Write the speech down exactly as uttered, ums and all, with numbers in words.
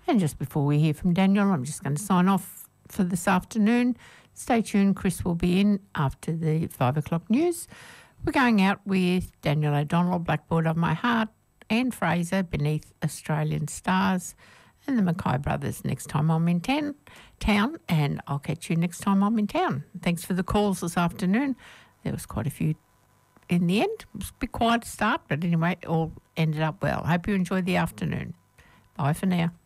And just before we hear from Daniel, I'm just going to sign off for this afternoon. Stay tuned. Chris will be in after the five o'clock news. We're going out with Daniel O'Donnell, Blackboard of My Heart, and Fraser, Beneath Australian Stars, and the Mackay Brothers next time I'm in ten, town, and I'll catch you next time I'm in town. Thanks for the calls this afternoon. There was quite a few in the end. It was a bit quiet to start, but anyway, it all ended up well. Hope you enjoyed the afternoon. Bye for now.